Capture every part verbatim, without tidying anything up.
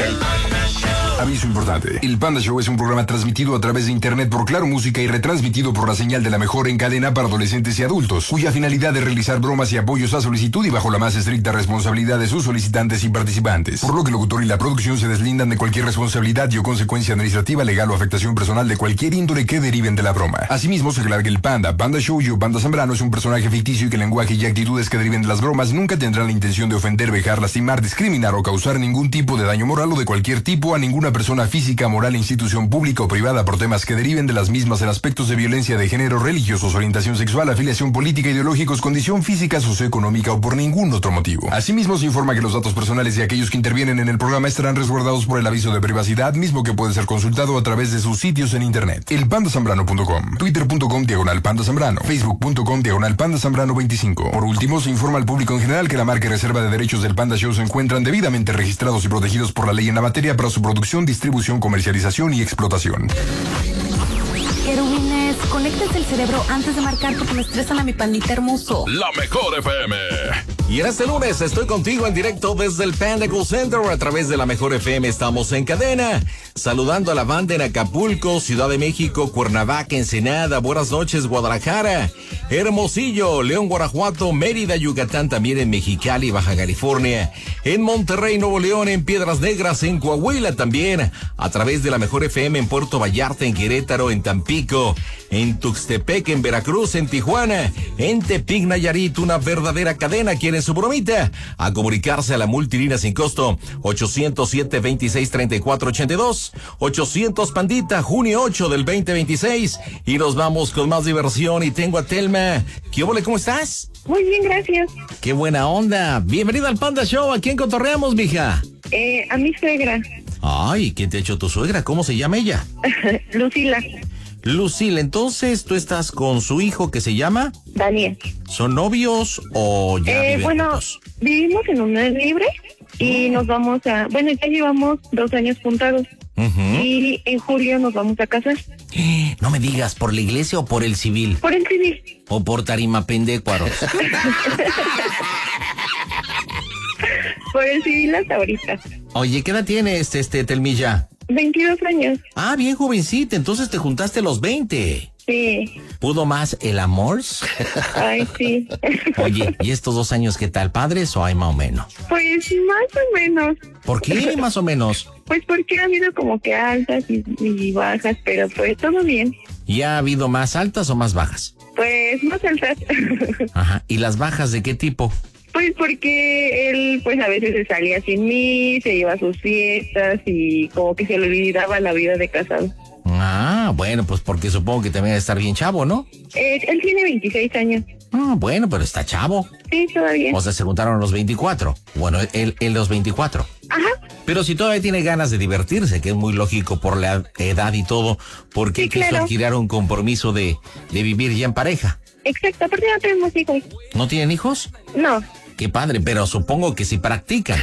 El Panda Show. Aviso importante. El Panda Show es un programa transmitido a través de internet por Claro Música y retransmitido por la señal de la mejor en cadena para adolescentes y adultos, cuya finalidad es realizar bromas y apoyos a solicitud y bajo la más estricta responsabilidad de sus solicitantes y participantes. Por lo que el locutor y la producción se deslindan de cualquier responsabilidad y o consecuencia administrativa, legal o afectación personal de cualquier índole que deriven de la broma. Asimismo, se aclara que el Panda, Panda Show y o Panda Zambrano es un personaje ficticio y que el lenguaje y actitudes que deriven de las bromas nunca tendrán la intención de ofender, vejar, lastimar, discriminar o causar ningún tipo de daño moral o de cualquier tipo a ninguna persona física, moral, institución pública o privada por temas que deriven de las mismas en aspectos de violencia de género, religiosos, orientación sexual, afiliación política, ideológicos, condición física, socioeconómica o por ningún otro motivo. Asimismo, se informa que los datos personales de aquellos que intervienen en el programa estarán resguardados por el aviso de privacidad, mismo que puede ser consultado a través de sus sitios en internet. El panda zambrano punto com, twitter punto com diagonal panda zambrano, facebook punto com diagonal panda zambrano veinticinco. Por último, se informa al público en general que la marca y reserva de derechos del Panda Show se encuentran debidamente registrados y protegidos por la ley en la materia para su producción, distribución, comercialización y explotación. Querubines, conéctate el cerebro antes de marcar porque me estresan a mi pandita hermoso. La mejor F M. Y en este lunes estoy contigo en directo desde el Panda Cool Center a través de la mejor F M. Estamos en cadena, saludando a la banda en Acapulco, Ciudad de México, Cuernavaca, Ensenada, buenas noches, Guadalajara, Hermosillo, León, Guanajuato, Mérida, Yucatán, también en Mexicali, Baja California, en Monterrey, Nuevo León, en Piedras Negras, en Coahuila también, a través de la mejor F M en Puerto Vallarta, en Querétaro, en Tampico, en Tuxtepec, en Veracruz, en Tijuana, en Tepic, Nayarit, una verdadera cadena. ¿Quieren su bromita? A comunicarse a la multilínea sin costo, ochocientos siete, veintiséis, treinta y cuatro, ochenta y dos, ochocientos Pandita, junio ocho del veinte veintiséis, y nos vamos con más diversión. Y tengo a Telma. ¿Qué óvole, cómo estás? Muy bien, gracias. ¡Qué buena onda! Bienvenida al Panda Show. ¿A quién cotorreamos, mija? Eh, a mi suegra. Ay, ¿quién te ha hecho tu suegra? ¿Cómo se llama ella? Lucila. Lucila, entonces tú estás con su hijo que se llama Daniel. ¿Son novios o ya Eh, viven bueno, juntos? vivimos en unión libre y nos vamos a, bueno, ya llevamos dos años juntados. Uh-huh. Y en julio nos vamos a casar. No me digas, ¿por la iglesia o por el civil? Por el civil. ¿O por Tarimapendecuaros? Por el civil hasta ahorita. Oye, ¿qué edad tiene este, este Telmilla? veintidós años. Ah, bien jovencita, entonces te juntaste a los veinte. Sí. ¿Pudo más el amor? Ay, sí. Oye, ¿y estos dos años qué tal, padres o hay más o menos? Pues más o menos. ¿Por qué más o menos? Pues porque ha habido como que altas y, y bajas, pero pues todo bien. ¿Y ha habido más altas o más bajas? Pues más altas. Ajá, ¿y las bajas de qué tipo? Pues porque él pues a veces se salía sin mí, se iba a sus fiestas y como que se le olvidaba la vida de casado. Ah, bueno, pues porque supongo que también debe estar bien chavo, ¿no? Eh, él tiene veintiséis años. Ah, bueno, pero está chavo. Sí, todavía. O sea, se juntaron a los veinticuatro. Bueno, él, él los veinticuatro. Ajá. Pero si todavía tiene ganas de divertirse, que es muy lógico por la edad y todo, ¿por qué Sí, quiso claro. adquirir un compromiso de, de vivir ya en pareja? Exacto, aparte no tenemos hijos. ¿No tienen hijos? No. Qué padre, pero supongo que sí practican.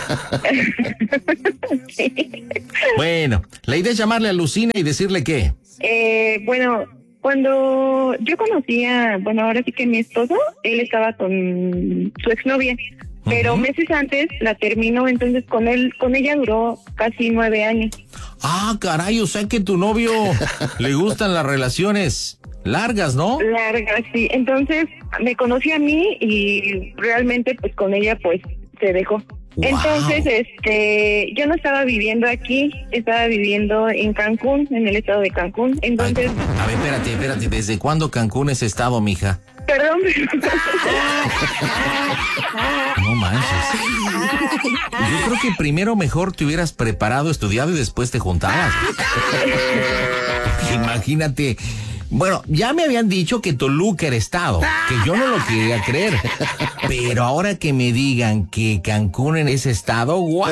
Sí. Bueno, la idea es llamarle a Lucina y decirle qué. Eh, bueno, cuando yo conocía, bueno, ahora sí que mi esposo, él estaba con su exnovia, pero Ujú. meses antes la terminó, entonces con él, con ella duró casi nueve años. Ah, caray, o sea que tu novio le gustan las relaciones largas, ¿no? Larga, sí. Entonces me conocí a mí y realmente pues con ella pues se dejó. Wow. Entonces, este, yo no estaba viviendo aquí, estaba viviendo en Cancún, en el estado de Cancún. Entonces, Ay, a ver, espérate, espérate, ¿desde cuándo Cancún es estado, mija? perdón. No manches. Yo creo que primero mejor te hubieras preparado, estudiado y después te juntabas. Imagínate. Bueno, ya me habían dicho que Toluca era estado, que yo no lo quería creer. Pero ahora que me digan que Cancún en ese estado, ¡guau!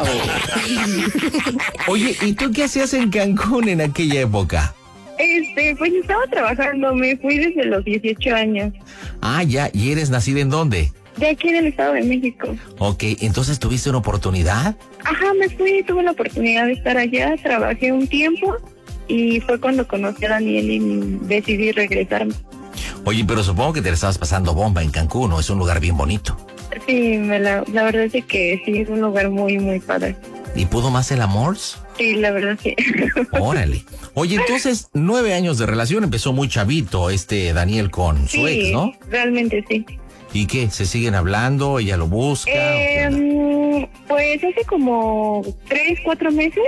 Oye, ¿y tú qué hacías en Cancún en aquella época? Este, pues estaba trabajando, me fui desde los dieciocho años. Ah, ya, ¿y eres nacida en dónde? De aquí del estado de México. Ok, entonces ¿tuviste una oportunidad? Ajá, me fui, tuve la oportunidad de estar allá, trabajé un tiempo y fue cuando conocí a Daniel y decidí regresarme. Oye, pero supongo que te la estabas pasando bomba en Cancún, ¿no? Es un lugar bien bonito. Sí, me la, la verdad es que sí, es un lugar muy, muy padre. ¿Y pudo más el amor? Sí, la verdad sí. Órale. Oye, entonces, nueve años de relación, empezó muy chavito este Daniel con su Sí, ex, ¿no? realmente sí. ¿Y qué? ¿Se siguen hablando? ¿Ella lo busca? Eh, pues hace como tres, cuatro meses,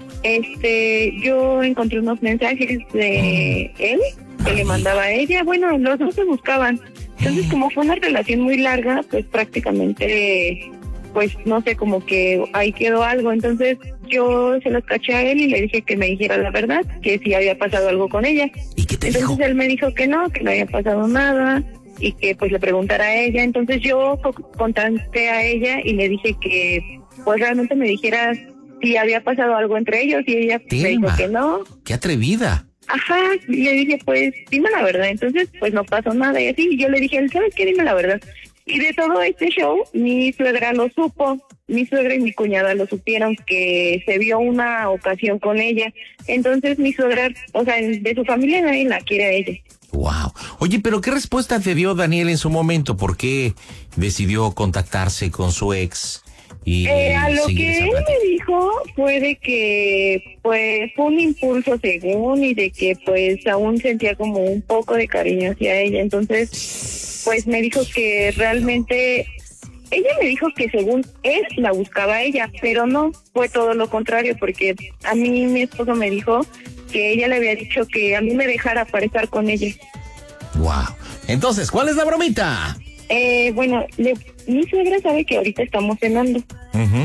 este, yo encontré unos mensajes de él que le mandaba a ella. Bueno, los dos se buscaban. Entonces, como fue una relación muy larga, pues prácticamente, pues no sé, como que ahí quedó algo. Entonces, yo se los caché a él y le dije que me dijera la verdad, que si había pasado algo con ella. ¿Y qué te Entonces, dijo? él me dijo que no, que no había pasado nada y que pues le preguntara a ella. Entonces, yo co- contacté a ella y le dije que pues realmente me dijera si había pasado algo entre ellos y ella me dijo Telma. que no. ¡Qué atrevida! Ajá, y le dije, pues, dime la verdad. Entonces, pues, no pasó nada y así. Y yo le dije, ¿sabes qué? Dime la verdad. Y de todo este show, mi suegra lo supo. Mi suegra y mi cuñada lo supieron, que se vio una ocasión con ella. Entonces, mi suegra, o sea, de su familia nadie la quiere a ella. Wow. Oye, pero ¿qué respuesta te dio Daniel en su momento? ¿Por qué decidió contactarse con su ex? Y Eh, a lo seguir que esa él plática? me dijo fue de que, pues, fue un impulso según y de que, pues, aún sentía como un poco de cariño hacia ella. Entonces, pues, me dijo que realmente, ella me dijo que según él la buscaba a ella, pero no, fue todo lo contrario, porque a mí mi esposo me dijo que ella le había dicho que a mí me dejara para estar con ella. Wow. Entonces, ¿cuál es la bromita? Eh, bueno, le, mi suegra sabe que ahorita estamos cenando. Ujú.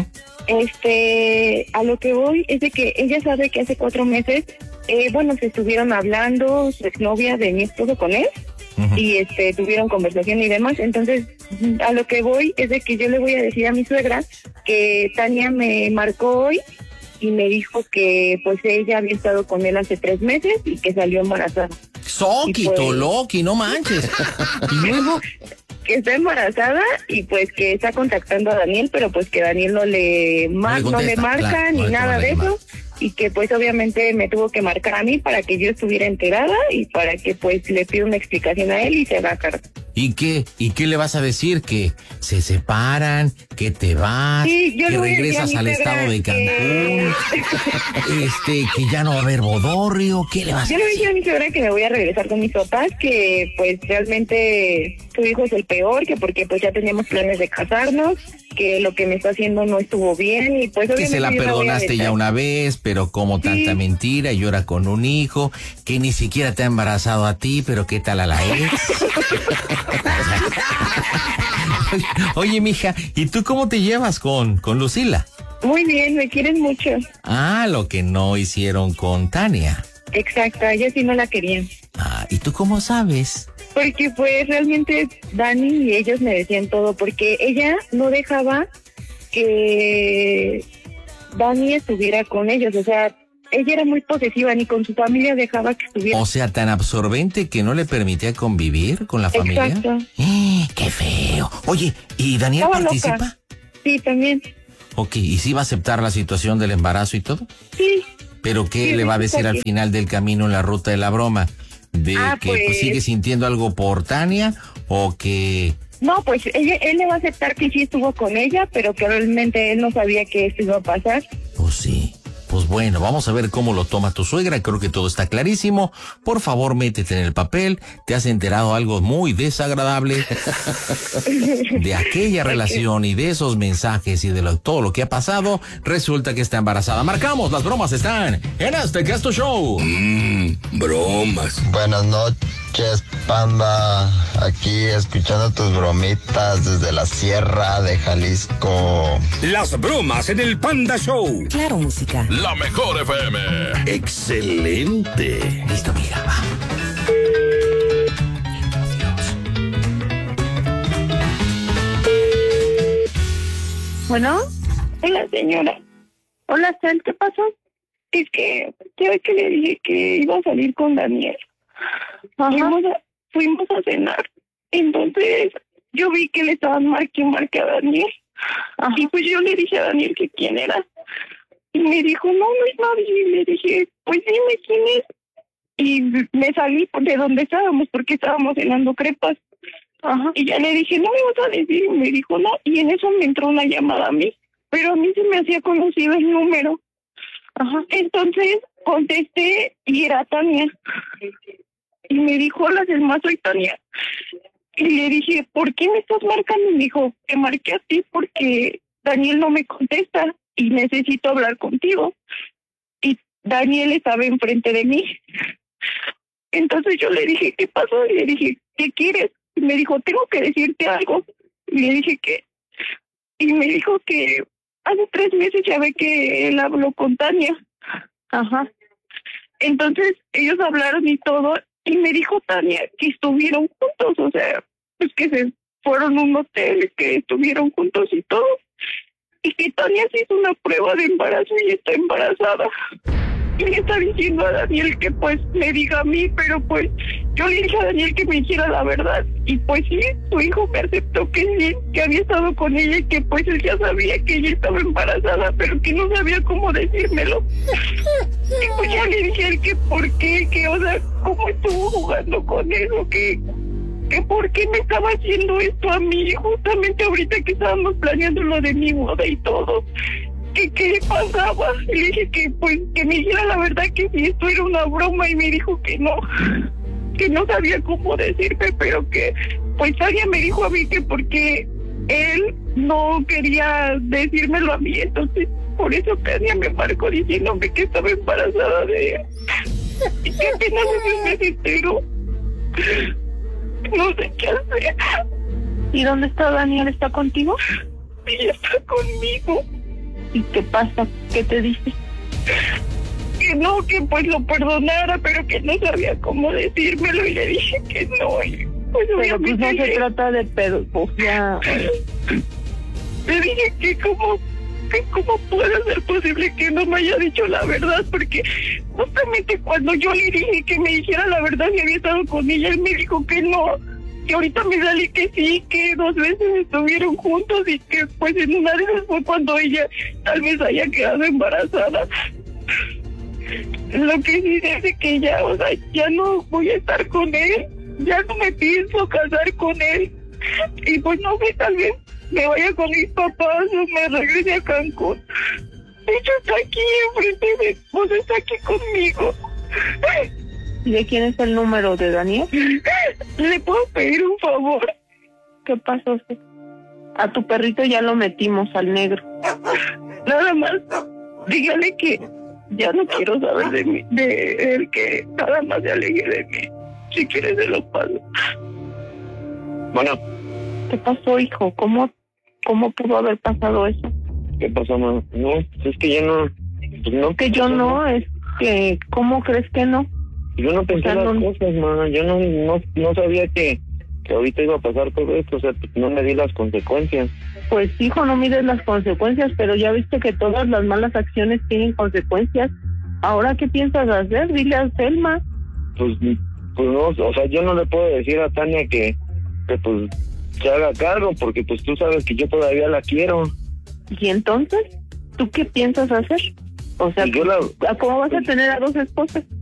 Este, a lo que voy es de que ella sabe que hace cuatro meses, eh, bueno, se estuvieron hablando, su exnovia de mi esposo con él, Ujú. y este, tuvieron conversación y demás. Entonces, a lo que voy es de que yo le voy a decir a mi suegra que Tania me marcó hoy y me dijo que pues ella había estado con él hace tres meses y que salió embarazada. Soki, Y pues- Toloki, no manches. Y luego, Que está embarazada y pues que está contactando a Daniel, pero pues que Daniel no le, mar- No le no le contesta, marca claro, ni no le toma nada la de llamada. eso, y que pues obviamente me tuvo que marcar a mí para que yo estuviera enterada y para que pues le pida una explicación a él y se haga cargo. ¿y qué? ¿Y qué le vas a decir? ¿Que se separan? ¿Que te vas? Sí, yo ¿Que le voy a decir regresas a al mi estado suegra de Cancún? que- Este, que ya no va a haber bodorrio. ¿Qué le vas a Yo le decir? dije a mi suegra que me voy a regresar con mis papás, que pues realmente su hijo es el peor, que porque pues ya teníamos planes de casarnos, que lo que me está haciendo no estuvo bien y pues Que obviamente se la yo me voy a perdonaste ya dejar. una vez, pero como tanta Sí. mentira, y ahora con un hijo, que ni siquiera te ha embarazado a ti, pero ¿qué tal a la ex? Oye, mija, ¿y tú cómo te llevas con, con Lucila? Muy bien, me quieren mucho. Ah, lo que no hicieron con Tania. Exacto, ella sí no la querían. Ah, ¿y tú cómo sabes? Porque pues realmente Dani y ellos me decían todo, porque ella no dejaba que Dani estuviera con ellos, o sea, ella era muy posesiva, ni con su familia dejaba que estuviera. O sea, tan absorbente que no le permitía convivir con la familia. Exacto. ¡Eh, qué feo! Oye, ¿y Daniel Estaba participa? loca. Sí, también. Ok, ¿y sí va a aceptar la situación del embarazo y todo? Sí. ¿Pero qué Sí, le va a resulta decir al que- final del camino en la ruta de la broma? ¿De Ah, que pues, pues- sigue sintiendo algo por Tania o que... No, pues ella, él le va a aceptar que sí estuvo con ella, pero que realmente él no sabía que esto iba a pasar. Pues sí. Pues bueno, vamos a ver cómo lo toma tu suegra. Creo que todo está clarísimo. Por favor, métete en el papel. Te has enterado algo muy desagradable de aquella relación y de esos mensajes y de lo- todo lo que ha pasado. Resulta que está embarazada. Marcamos, las bromas están en este Casto Show. Mmm, bromas. Buenas noches, Panda. Aquí escuchando tus bromitas desde la Sierra de Jalisco. Las bromas en el Panda Show. Claro, música. La mejor F M. Excelente. Listo, mija, va. Bueno, hola señora. Hola Sal, ¿qué pasó? Es que ya ve que le dije que iba a salir con Daniel. Fuimos a, fuimos a cenar. Entonces yo vi que le estaban marque y marque a Daniel. Y pues yo le dije a Daniel que quién era. Y me dijo, no, no es nadie. Y le dije, pues dime quién es. Y me salí de donde estábamos porque estábamos cenando crepas. Ajá. Y ya le dije, no me vas a decir. Y me dijo, no. Y en eso me entró una llamada a mí. pero a mí se me hacía conocido el número. Ajá. Entonces contesté y era Tania. Y me dijo, hola, Selma, soy Tania. Y le dije, ¿por qué me estás marcando? Y me dijo, te marqué a ti porque Daniel no me contesta y necesito hablar contigo. Y Daniel estaba enfrente de mí. Entonces yo le dije, ¿qué pasó? Y le dije, ¿qué quieres? Y me dijo, tengo que decirte algo. Y le dije, ¿qué? Y me dijo que hace tres meses ya ve que él habló con Tania. Ajá. Entonces ellos hablaron y todo, y me dijo Tania que estuvieron juntos, o sea, pues que se fueron a un hotel, que estuvieron juntos y todo, y que Tania se hizo una prueba de embarazo y está embarazada. Y le está diciendo a Daniel que pues me diga a mí, pero pues yo le dije a Daniel que me dijera la verdad. Y pues sí, su hijo me aceptó que sí, que había estado con ella y que pues él ya sabía que ella estaba embarazada, pero que no sabía cómo decírmelo. Y pues ya le dije a él que por qué, que o sea, cómo estuvo jugando con eso, que, que por qué me estaba haciendo esto a mí, justamente ahorita que estábamos planeando lo de mi boda y todo. Que qué le pasaba, y le dije que pues que me dijera la verdad, que si esto era una broma, y me dijo que no, que no sabía cómo decirme, pero que pues Tania me dijo a mí que porque él no quería decírmelo a mí, entonces por eso Tania me marcó diciéndome que estaba embarazada de él y que apenas ese mes entero. No sé qué hacer. ¿Y dónde está Daniel? ¿Está contigo? Sí, está conmigo. ¿Y qué pasa? ¿Qué te dice? Que no, que pues lo perdonara, pero que no sabía cómo decírmelo, y le dije que no. Y pues pero pues no se trata de pedofobia. Le dije que cómo, que cómo puede ser posible que no me haya dicho la verdad, porque justamente cuando yo le dije que me dijera la verdad que había estado con ella, él me dijo que no. Que ahorita me salí que sí, que dos veces estuvieron juntos y que pues en una de esas fue cuando ella tal vez haya quedado embarazada. Lo que sí dice que ya, o sea, ya no voy a estar con él, ya no me pienso casar con él. Y pues no sé, tal vez me vaya con mis papás o me regrese a Cancún. De hecho está aquí enfrente de, pues está aquí conmigo. ¿Y de quién es el número de Daniel? ¿Le puedo pedir un favor? ¿Qué pasó? A tu perrito ya lo metimos al negro. Nada más, dígale que ya no quiero saber de mí, de él, que nada más se aleje de mí. Si quiere se lo paso. Bueno. ¿Qué pasó, hijo? ¿Cómo, cómo pudo haber pasado eso? ¿Qué pasó, mamá? No, es que ya no... Pues no que yo no, es que... ¿Cómo crees que no? Yo no pensé o sea, las no... cosas, mamá. Yo no, no, no sabía que, que ahorita iba a pasar todo esto. O sea, no me di las consecuencias. Pues, hijo, no mides las consecuencias, pero ya viste que todas las malas acciones tienen consecuencias. ¿Ahora qué piensas hacer? Dile a Selma. Pues, pues no, o sea, yo no le puedo decir a Tania que, que pues, se haga cargo, porque pues tú sabes que yo todavía la quiero. ¿Y entonces? ¿Tú qué piensas hacer? O sea, yo la... ¿cómo vas a tener a dos esposas?